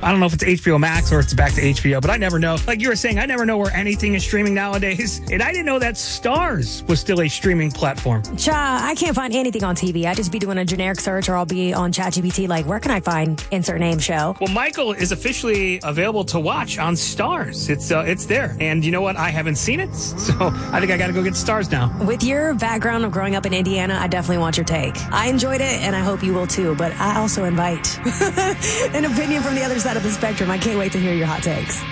I don't know if it's HBO Max or it's back to HBO, but I never know. Like you were saying, I never know where anything is streaming nowadays. And I didn't know that Stars was still a streaming platform. I can't find anything on TV. I just be doing a generic search, or I'll be on ChatGPT like, where can I find insert name show? Well, Michael is officially available to watch on Stars. It's there. And you know what? I haven't seen it, so I think I got to go get Stars now. With your background of growing up in Indiana, I definitely want your take. I enjoyed it, and I hope you will too, but I also invite an opinion from the other side of the spectrum. I can't wait to hear your hot takes.